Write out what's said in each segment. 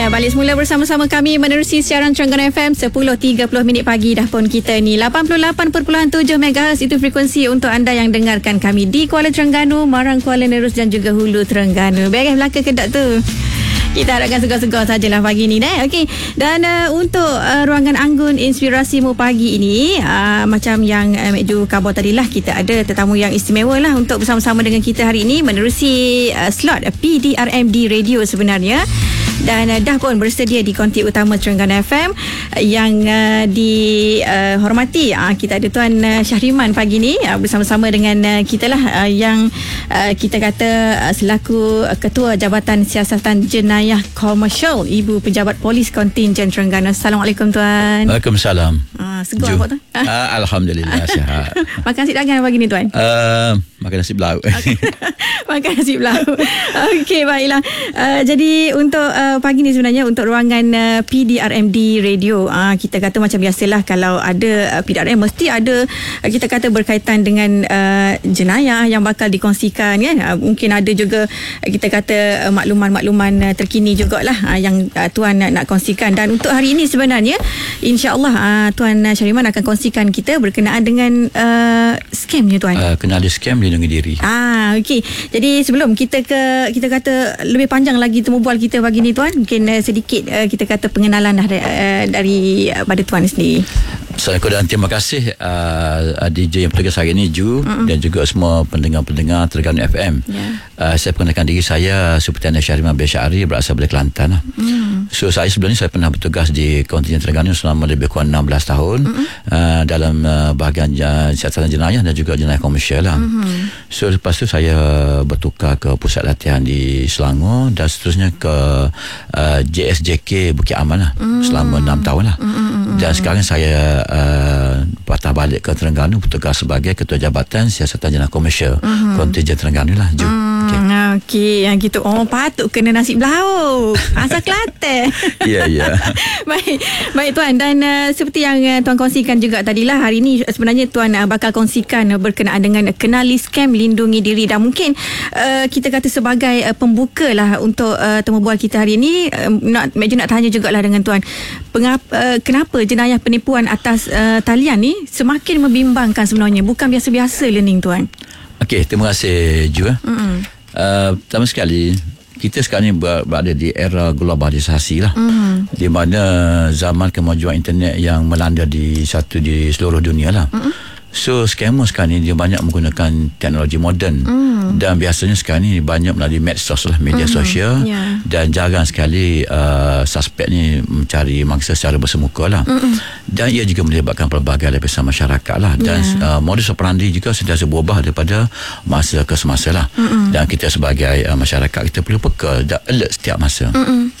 Balik semula bersama-sama kami menerusi siaran Terengganu FM 10.30 minit pagi dah pun kita ni 88.7 MHz itu frekuensi untuk anda yang dengarkan kami di Kuala Terengganu, Marang, Kuala Nerus dan juga Hulu Terengganu. Beres belakang kedak tu. Kita harapkan segar-segar sajalah pagi ni okey. Dan untuk ruangan anggun inspirasimu pagi ini macam yang Mek Ju khabar tadilah, kita ada tetamu yang istimewa lah untuk bersama-sama dengan kita hari ini menerusi slot PDRMD Radio sebenarnya. Dan dah pun bersedia di konti utama Terengganu FM yang dihormati. Kita ada Tuan Syahriman pagi ni bersama-sama dengan kita lah yang kita kata selaku Ketua Jabatan Siasatan Jenayah Komersial Ibu Pejabat Polis Kontingen Terengganu. Assalamualaikum Tuan. Waalaikumsalam. Segar apa Tuan? Alhamdulillah sihat. Makan nasi dagang pagi ni Tuan? Makan nasi belauk. Makan nasi belauk. Okey, baiklah. Jadi untuk pagi ni sebenarnya untuk ruangan PDRMD Radio, kita kata macam biasalah, kalau ada PDRM mesti ada kita kata berkaitan dengan jenayah yang bakal dikongsikan kan. Mungkin ada juga kita kata makluman-makluman terkini jugalah yang Tuan nak kongsikan. Dan untuk hari ini sebenarnya insya-Allah Tuan Syahriman akan kongsikan kita berkenaan dengan scamnya Tuan. Kena ada scam lindungi diri. Okey. Jadi sebelum kita kata lebih panjang lagi temu bual kita pagi ni Tuan, mungkin sedikit kita kata pengenalan dari pada Tuan sendiri. Assalamualaikum dan terima kasih DJ yang bertugas hari ini Ju dan juga semua pendengar-pendengar Terengganu FM. Saya perkenalkan diri saya Supritana Syahriman bin Syahri, berasal dari Kelantan. So saya sebelum ni saya pernah bertugas di kontingen Terengganu selama lebih kurang 16 tahun dalam bahagian siasatan jenayah dan juga jenayah komersial lah. So lepas tu saya bertukar ke pusat latihan di Selangor dan seterusnya ke JSJK Bukit Aman lah selama 6 tahun lah. Dan sekarang saya patah balik ke Terengganu bertugas sebagai Ketua Jabatan Siasatan Jenayah Komersial Kontingen Terengganu lah Ju. Okey, yang gitu. Patut kena nasi belauk. Asal Kelantan. Ya. Baik Tuan, dan seperti yang Tuan kongsikan juga tadilah, hari ini sebenarnya Tuan bakal kongsikan berkenaan dengan kenali scam lindungi diri. Dan mungkin kita kata sebagai pembuka lah untuk temu bual kita hari ini, Mek Ju nak tanya jugalah dengan Tuan, kenapa jenayah penipuan atas talian ni semakin membimbangkan sebenarnya, bukan biasa-biasa learning Tuan? Okey, terima kasih Ju. Pertama sekali, kita sekarang ni berada di era globalisasi lah, di mana zaman kemajuan internet yang melanda di seluruh dunia lah. So scammer sekarang ni dia banyak menggunakan teknologi moden dan biasanya sekarang ni banyak melalui medsos lah, media sosial, dan jarang sekali suspek ni mencari mangsa secara bersemuka lah. Dan ia juga melibatkan pelbagai lapisan masyarakat lah, dan modus operandi juga sentiasa berubah daripada masa ke semasa lah. Dan kita sebagai masyarakat kita perlu peka dan alert setiap masa.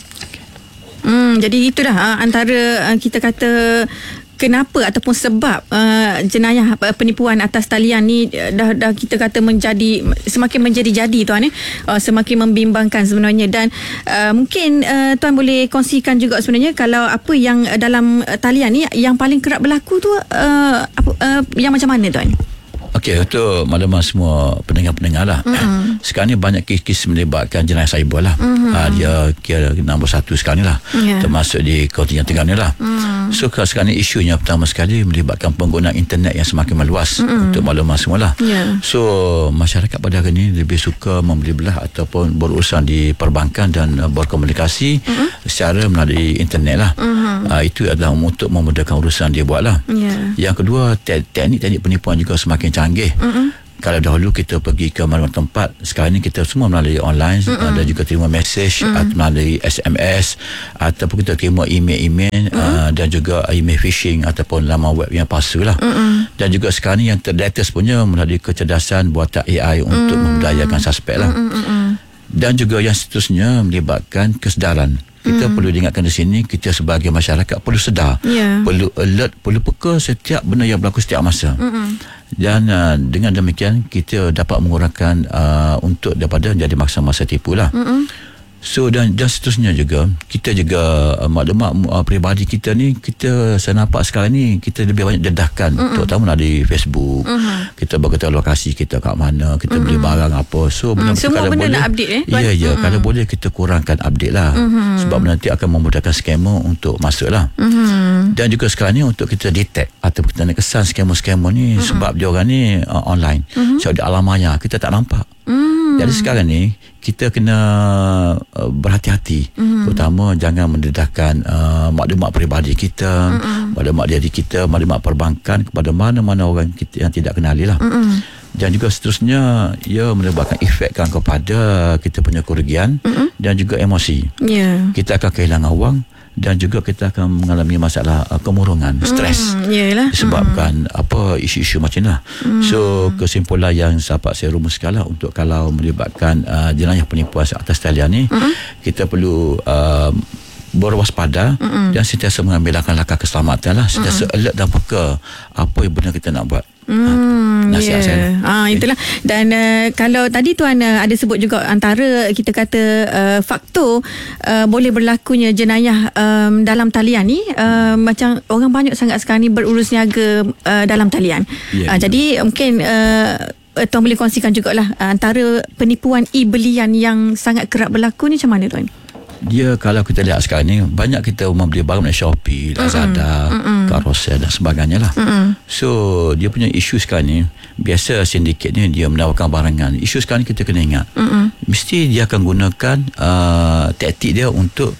Jadi itulah antara kita kata kenapa ataupun sebab jenayah penipuan atas talian ni dah kita kata semakin menjadi-jadi Tuan, semakin membimbangkan sebenarnya. Dan mungkin Tuan boleh kongsikan juga sebenarnya kalau apa yang dalam talian ni yang paling kerap berlaku tu yang macam mana Tuan? Okey, untuk makluman semua pendengar-pendengar lah. Sekarang ni banyak kes-kes melibatkan jenayah cyber lah. Dia kira nombor 1 sekarang ni lah, termasuk di kontingen Terengganu lah. So sekarang ni isunya pertama sekali melibatkan penggunaan internet yang semakin meluas untuk makluman semua lah. So masyarakat pada hari ni lebih suka membeli belah ataupun berurusan di perbankan dan berkomunikasi secara melalui internet lah. Itu adalah untuk memudahkan urusan dia buat lah. Yang kedua, teknik-teknik penipuan juga semakin canggih. Kalau dahulu kita pergi ke mana-mana tempat, sekarang ni kita semua melalui online, dan juga terima mesej atau melalui SMS, ataupun kita terima email dan juga email phishing ataupun laman web yang palsu lah. Dan juga sekarang ni yang terlatest punya melalui kecerdasan buatan AI untuk memberdayakan suspek lah. Dan juga yang seterusnya melibatkan kesedaran. Kita perlu diingatkan di sini, kita sebagai masyarakat perlu sedar, perlu alert, perlu peka setiap benda yang berlaku setiap masa. Dan dengan demikian kita dapat mengurangkan untuk daripada jadi masa-masa tipu lah. So dan seterusnya juga, kita juga maklumat peribadi kita ni, saya nampak sekarang ni kita lebih banyak dedahkan, terutama di Facebook. Kita beritahu lokasi kita kat mana, kita beli barang apa. So semua benda nak update Ya, kalau boleh kita kurangkan update lah. Sebab nanti akan memudahkan scammer untuk masuk lah. Dan juga sekarang ni untuk kita detect atau kita nak kesan scammer ni, sebab dia orang ni online. Sebab dia alam maya, kita tak nampak. Jadi sekarang ni kita kena berhati-hati, terutama jangan mendedahkan maklumat peribadi kita, maklumat diri kita, maklumat perbankan kepada mana-mana orang kita yang tidak kenali lah. Dan juga seterusnya ia menyebabkan efekkan kepada kita punya kerugian dan juga emosi. Kita akan kehilangan wang dan juga kita akan mengalami masalah kemurungan, stres, disebabkan isu-isu macam ni lah. So kesimpulan yang dapat saya rumuskan lah, untuk kalau melibatkan jenayah penipuan atas talian ni, kita perlu berwaspada dan sentiasa mengambil langkah keselamatan lah, sentiasa alert dan peka apa yang benar kita nak buat. Nasihat saya. Itulah. Dan kalau tadi tuan ada sebut juga antara kita kata faktor boleh berlakunya jenayah dalam talian ni, macam orang banyak sangat sekarang ni berurus niaga dalam talian. Jadi mungkin tuan boleh kongsikan jugalah antara penipuan e-belian yang sangat kerap berlaku ni macam mana tuan? Dia kalau kita lihat sekarang ni, banyak kita membeli barang dari Shopee, Lazada, Carousel dan sebagainya lah. So dia punya isu sekarang ni, biasa sindiket ni dia menawarkan barangan. Isu sekarang ni kita kena ingat, mesti dia akan gunakan taktik dia untuk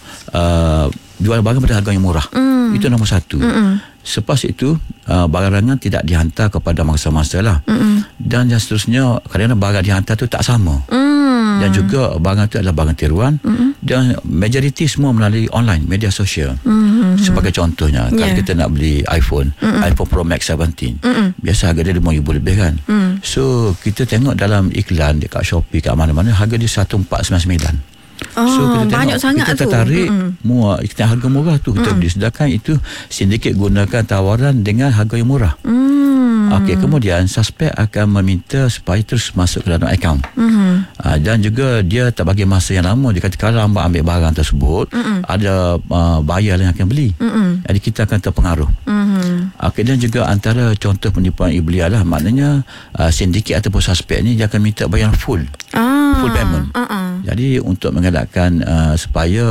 jual barang pada harga yang murah. Itu nombor satu. Selepas itu barangan tidak dihantar kepada mangsa-mangsa lah. Dan yang seterusnya, kadang-kadang barang dihantar tu tak sama. Dan juga barang itu adalah barang tiruan, dan majoriti semua melalui online, media sosial. Sebagai contohnya, kalau kita nak beli iPhone Pro Max 17, biasa harga dia RM5,000 lebih kan. So kita tengok dalam iklan dekat Shopee, kat mana-mana harga dia 1499. So kita banyak tengok, sangat kita tertarik kita harga murah tu kita beli, sedangkan itu sindiket gunakan tawaran dengan harga yang murah. Okey, kemudian suspek akan meminta supaya terus masuk ke dalam akaun. Dan juga dia tak bagi masa yang lama. Dia kata kalau hamba ambil barang tersebut, ada buyer yang akan beli. Jadi kita akan terpengaruh. Okey, dan juga antara contoh penipuan e-belian lah, maknanya sindiket ataupun suspek ni dia akan minta bayar full payment. Jadi untuk mengelakkan supaya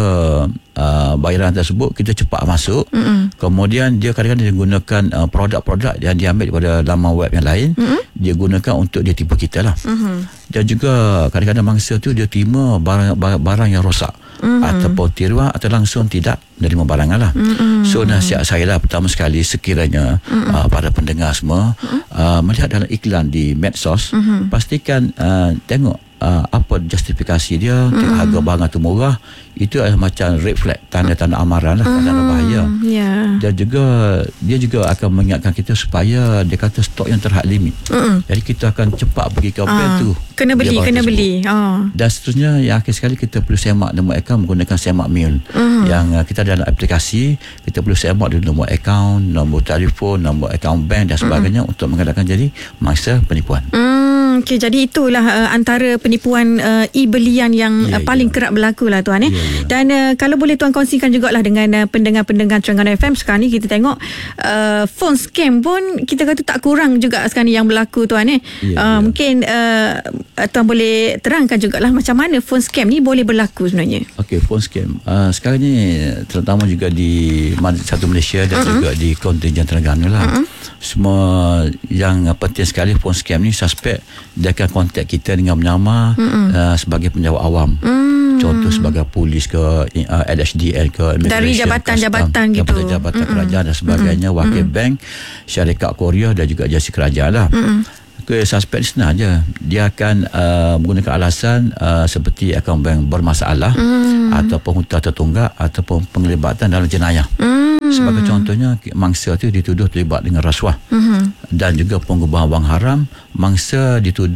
bayaran tersebut kita cepat masuk, kemudian dia kadang-kadang dia gunakan produk-produk yang diambil daripada laman web yang lain, dia gunakan untuk dia tipu kita lah. Dan juga kadang-kadang mangsa tu dia terima barang yang rosak, ataupun tiruan, atau langsung tidak menerima barangan lah. So nasihat saya lah, pertama sekali sekiranya para pendengar semua melihat dalam iklan di medsos, pastikan tengok apa justifikasi dia, harga barang tu murah, itu adalah macam red flag, tanda-tanda amaran lah, tanda bahaya. Dan juga dia juga akan mengingatkan kita supaya dia kata stok yang terhad limit. Jadi kita akan cepat pergi ke bank tu, kena beli. Dan seterusnya, yang akhir sekali kita perlu semak nombor akaun menggunakan semak mail. Yang kita dalam aplikasi, kita perlu semak dulu nombor akaun, nombor telefon, nombor akaun bank dan sebagainya, untuk mengelakkan jadi mangsa penipuan. Okey, jadi itulah antara penipuan e-belian yang paling kerap berlaku lah tuan. Dan kalau boleh tuan kongsikan jugalah dengan pendengar-pendengar Terengganu FM, sekarang ni kita tengok phone scam pun kita kata tak kurang juga sekarang ni yang berlaku tuan. Mungkin tuan boleh terangkan jugalah macam mana phone scam ni boleh berlaku sebenarnya. Okey, phone scam sekarang ni terutama juga di satu Malaysia dan juga di kontingen Terengganu lah. Semua yang penting sekali, phone scam ni suspek dia akan kontak kita dengan menyamar sebagai penjawat awam. Contoh sebagai polis ke, LHDN ke, dari jabatan-jabatan gitu, jabatan kerajaan dan sebagainya, wakil bank, syarikat Korea dan juga agensi kerajaan lah. Suspek senang je, dia akan menggunakan alasan seperti akaun bank bermasalah, ataupun hutang tertunggak, ataupun penglibatan dalam jenayah. Sebagai contohnya, mangsa tu dituduh terlibat dengan rasuah dan juga penggubahan wang haram. Mangsa dituduh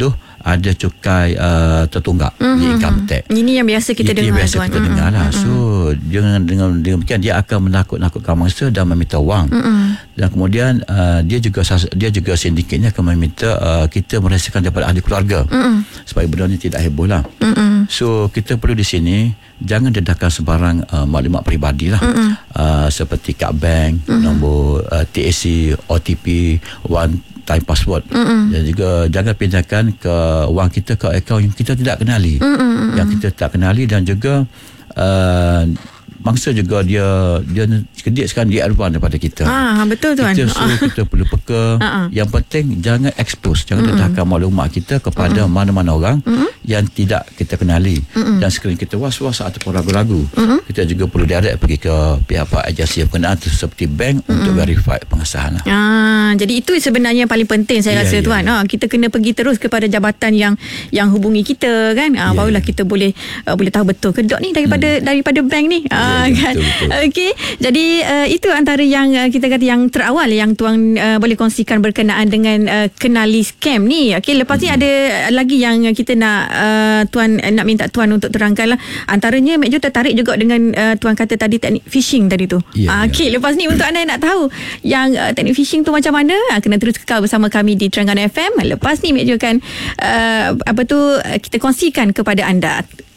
ada cukai tertunggak di income tax. Ini yang biasa kita dengar, biasa tuan. kita dengar lah. So dengan demikian dia akan menakut-nakutkan mangsa dan meminta wang. Dan kemudian dia juga sindikatnya akan meminta kita merasakan daripada ahli keluarga supaya benda ni tidak heboh lah. So kita perlu di sini jangan dedahkan sebarang maklumat peribadi lah, seperti kad bank, nombor TAC, OTP, one time password, dan juga jangan pindahkan ke wang kita ke akaun yang kita tidak kenali, dan juga mangsa juga dia kedik sekarang dia advance daripada kita. Betul tuan. Kita perlu peka. Yang penting jangan expose, jangan dedahkan maklumat kita kepada mana-mana orang yang tidak kita kenali. Dan sekiranya kita was-was ataupun ragu-ragu, kita juga perlu direct pergi ke pihak agensi yang berkenaan seperti bank untuk verify pengesahan. Jadi itu sebenarnya yang paling penting saya rasa tuan. Kita kena pergi terus kepada jabatan yang hubungi kita kan. Barulah kita boleh tahu betul ke ni daripada bank ni. Kan. Okey. Jadi itu antara yang kita kata yang terawal yang tuan boleh kongsikan berkenaan dengan kenali scam ni. Okey, lepas ni ada lagi yang kita nak tuan nak minta tuan untuk terangkanlah. Antaranya Mek Jo tertarik juga dengan tuan kata tadi teknik phishing tadi tu. Okey, lepas ni untuk anda yang nak tahu yang teknik phishing tu macam mana, kena terus kekal bersama kami di Terengganu FM. Lepas ni Mek Jo kan kita kongsikan kepada anda.